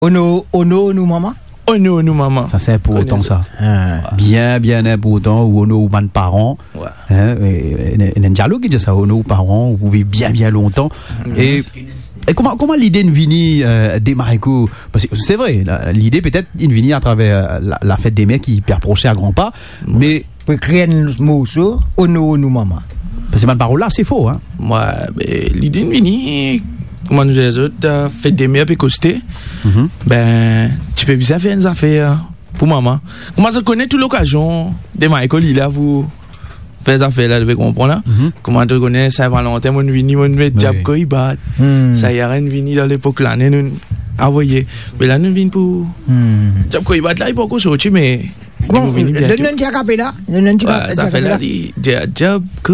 Ono, nous maman. Ono, nous maman. Ça c'est pour autant ça. Bien important ou ono ou man parents. Il y a un dialogue qui dit ça, ono ou parents, vous vivez bien longtemps. Et comment l'idée ne vient démarrer parce que c'est vrai, l'idée peut-être une vient à travers la fête des mères qui peut approcher à grands pas, mais pour créer un mot sur ono, nous maman. Parce que man parole là c'est faux hein. Moi, l'idée ne vient comment nous les autres fête des mères peut coster. Ben tu peux bien faire une affaire pour maman. Comment ça connaît toute l'occasion de Michael il a vous faire des affaires là devez comprendre là. Comment tu connais Saint-Valentin mon vini mon met job quoi bat. Ça y a rien vini dans l'époque là nous envoyer. Mais là nous vinn pour job quoi bat là il pas qu'on sortir mais bon, le non tu as capé là, le non tu as ça fait là job